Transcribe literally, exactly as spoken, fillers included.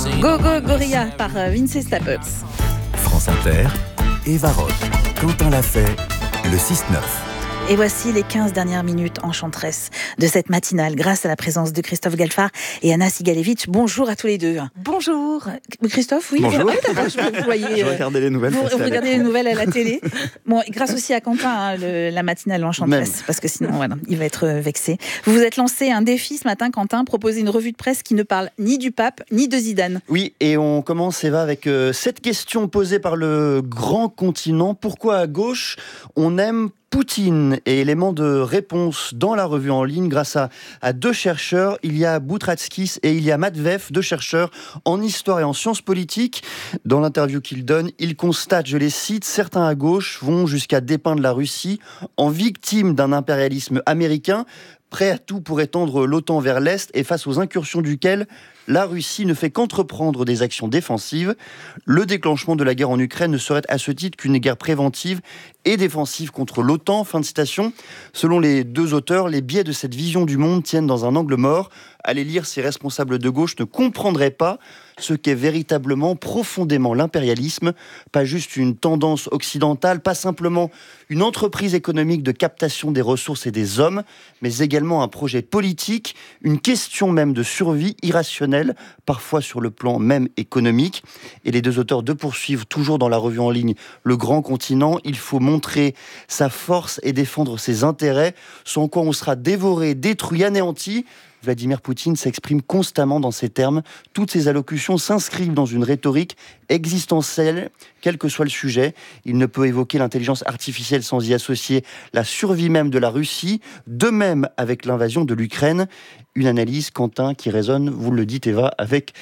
Go Go Gorilla par Vince Staples. France Inter, Eva Roth, Quentin Lafay, le six neuf. Et voici les quinze dernières minutes enchanteresses de cette matinale, grâce à la présence de Christophe Galfard et Anna Sigalevitch. Bonjour à tous les deux. Bonjour. Christophe, oui. Bonjour. Ah, vous voyez, je regardais les nouvelles. Vous, vous regardez les nouvelles à la télé. Bon, grâce aussi à Quentin, hein, le, la matinale enchanteresse, Même. parce que sinon, voilà, il va être vexé. Vous vous êtes lancé un défi ce matin, Quentin, proposer une revue de presse qui ne parle ni du pape, ni de Zidane. Oui, et on commence, Eva, avec euh, cette question posée par le grand continent. Pourquoi à gauche, on aime Poutine? Et élément de réponse dans la revue en ligne grâce à, à deux chercheurs. Il y a Boutratskis et il y a Matveev, deux chercheurs en histoire et en sciences politiques. Dans l'interview qu'ils donnent, ils constatent, je les cite, certains à gauche vont jusqu'à dépeindre la Russie en victime d'un impérialisme américain, prêt à tout pour étendre l'OTAN vers l'Est et face aux incursions duquel la Russie ne fait qu'entreprendre des actions défensives. Le déclenchement de la guerre en Ukraine ne serait à ce titre qu'une guerre préventive et défensive contre l'OTAN. Fin de citation. Selon les deux auteurs, les biais de cette vision du monde tiennent dans un angle mort. Allez lire, ces responsables de gauche ne comprendraient pas ce qu'est véritablement, profondément l'impérialisme. Pas juste une tendance occidentale, pas simplement une entreprise économique de captation des ressources et des hommes, mais également un projet politique, une question même de survie irrationnelle, parfois sur le plan même économique. Et les deux auteurs de poursuivre, toujours dans la revue en ligne, Le Grand Continent, il faut montrer sa force et défendre ses intérêts, sans quoi on sera dévoré, détruit, anéanti. Vladimir Poutine s'exprime constamment dans ces termes. Toutes ses allocutions s'inscrivent dans une rhétorique existentielle, quel que soit le sujet. Il ne peut évoquer l'intelligence artificielle sans y associer la survie même de la Russie, de même avec l'invasion de l'Ukraine. Une analyse, Quentin, qui résonne, vous le dites Eva, avec